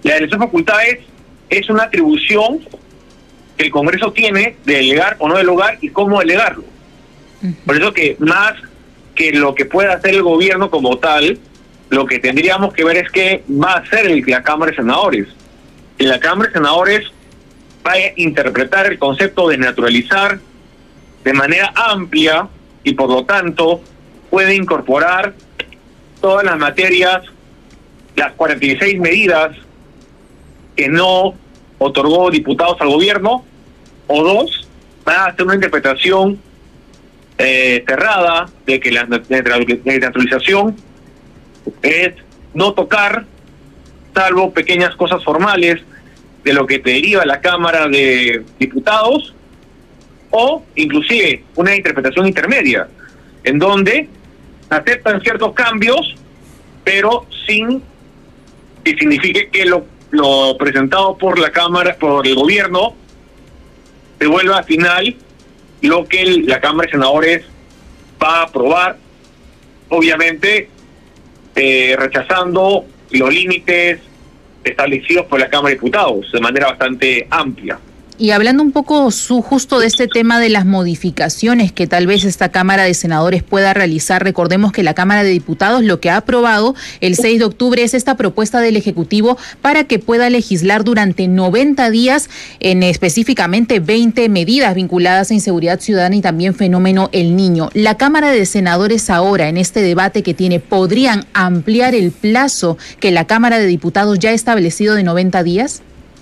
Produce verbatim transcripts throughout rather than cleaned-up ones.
La delegación de facultades es una atribución que el Congreso tiene de delegar o no delegar y cómo delegarlo. Uh-huh. Por eso que más que lo que pueda hacer el gobierno como tal, lo que tendríamos que ver es qué va a hacer el, la Cámara de Senadores. Y la Cámara de Senadores va a interpretar el concepto de naturalizar de manera amplia y por lo tanto puede incorporar todas las materias, las cuarenta y seis medidas que no otorgó diputados al gobierno, o dos, va a hacer una interpretación eh, cerrada de que la naturalización es no tocar, salvo pequeñas cosas formales, de lo que te deriva la Cámara de Diputados, o inclusive una interpretación intermedia, en donde aceptan ciertos cambios, pero sin que signifique que lo, lo presentado por la Cámara, por el gobierno, devuelva al final lo que el, la Cámara de Senadores va a aprobar, obviamente eh, rechazando los límites establecidos por la Cámara de Diputados de manera bastante amplia. Y hablando un poco su, justo de este tema de las modificaciones que tal vez esta Cámara de Senadores pueda realizar, recordemos que la Cámara de Diputados lo que ha aprobado el seis de octubre es esta propuesta del Ejecutivo para que pueda legislar durante noventa días en específicamente veinte medidas vinculadas a inseguridad ciudadana y también fenómeno El Niño. La Cámara de Senadores ahora, en este debate que tiene, ¿podrían ampliar el plazo que la Cámara de Diputados ya ha establecido de noventa días?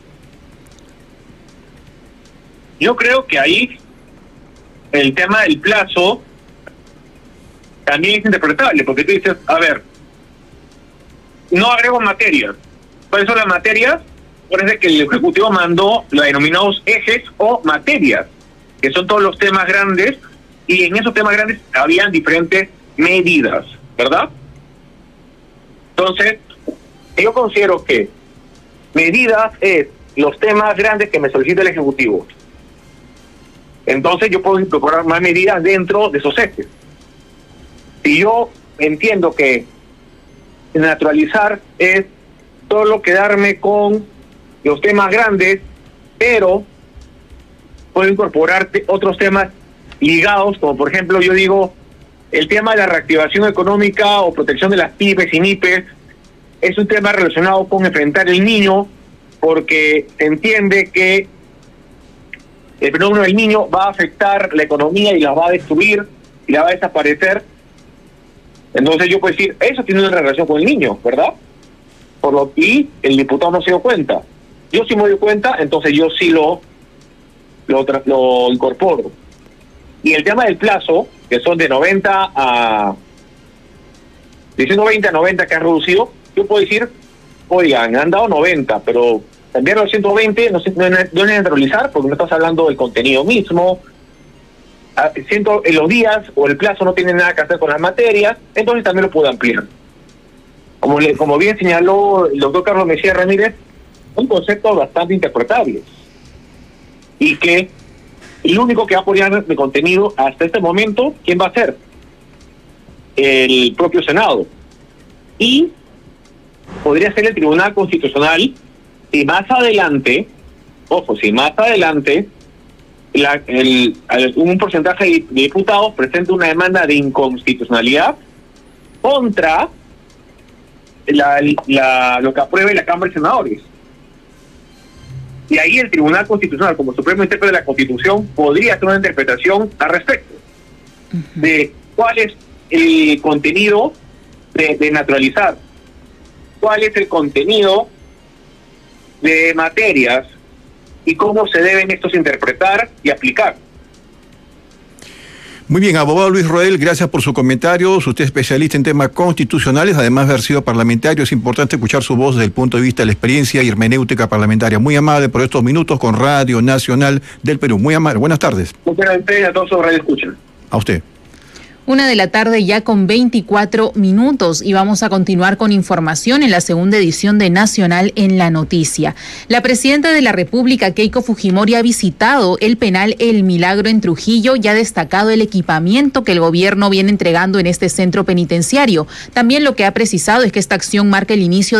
Yo creo que ahí el tema del plazo también es interpretable, porque tú dices, a ver, no agrego materias. ¿Cuáles son las materias? Parece que el Ejecutivo mandó los denominados ejes o materias, que son todos los temas grandes, y en esos temas grandes habían diferentes medidas, ¿verdad? Entonces, yo considero que medidas es los temas grandes que me solicita el Ejecutivo. Entonces yo puedo incorporar más medidas dentro de esos ejes. Si yo entiendo que naturalizar es solo quedarme con los temas grandes, pero puedo incorporar otros temas ligados, como por ejemplo yo digo, el tema de la reactivación económica o protección de las pymes y MIPES, es un tema relacionado con enfrentar el niño, porque se entiende que el fenómeno del niño va a afectar la economía y la va a destruir y la va a desaparecer. Entonces yo puedo decir, eso tiene una relación con el niño, ¿verdad? Por lo y el diputado no se dio cuenta. Yo sí me doy cuenta, entonces yo sí lo, lo, lo incorporo. Y el tema del plazo, que son de noventa a... de ciento veinte a noventa que han reducido, yo puedo decir, oigan, han dado noventa, pero cambiarlo a ciento veinte no, no, no es neutralizar, porque no estás hablando del contenido mismo. Siento, en los días o el plazo no tiene nada que hacer con las materias, entonces también lo puedo ampliar. Como, le, como bien señaló el doctor Carlos Mejía Ramírez, son conceptos bastante interpretables. Y que el único que va a apoyar de contenido hasta este momento, ¿quién va a ser? El propio Senado. Y podría ser el Tribunal Constitucional si más adelante, ojo, si más adelante la, el, el, un porcentaje de diputados presenta una demanda de inconstitucionalidad contra la, la, lo que apruebe la Cámara de Senadores. Y ahí el Tribunal Constitucional, como supremo intérprete de la Constitución, podría hacer una interpretación al respecto uh-huh. de cuál es el contenido de, de naturalizar, cuál es el contenido de materias y cómo se deben estos interpretar y aplicar. Muy bien, abogado Luis Roel, gracias por su comentario. Usted es especialista en temas constitucionales, además de haber sido parlamentario. Es importante escuchar su voz desde el punto de vista de la experiencia y hermenéutica parlamentaria. Muy amable por estos minutos con Radio Nacional del Perú. Muy amable. Buenas tardes. Muchas gracias a todos los radio escuchan. A usted. Una de la tarde ya con veinticuatro minutos y vamos a continuar con información en la segunda edición de Nacional en la Noticia. La presidenta de la República, Keiko Fujimori, ha visitado el penal El Milagro en Trujillo y ha destacado el equipamiento que el gobierno viene entregando en este centro penitenciario. También lo que ha precisado es que esta acción marca el inicio